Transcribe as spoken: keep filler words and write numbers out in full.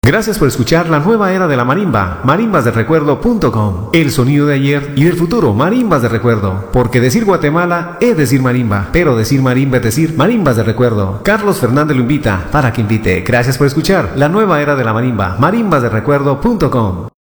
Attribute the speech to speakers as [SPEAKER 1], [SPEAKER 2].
[SPEAKER 1] Gracias por escuchar la nueva era de la marimba, marimbas de recuerdo punto com. El sonido de ayer y del futuro, marimbas de recuerdo. Porque decir Guatemala es decir marimba, pero decir marimba es decir marimbas de recuerdo. Carlos Fernández lo invita para que invite. Gracias por escuchar la nueva era de la marimba, marimbas de recuerdo punto com.